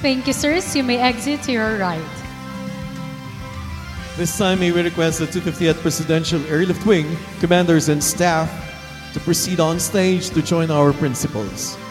Thank you, sirs. You may exit to your right. This time, may we request the 250th Presidential Airlift Wing commanders and staff to proceed on stage to join our principals.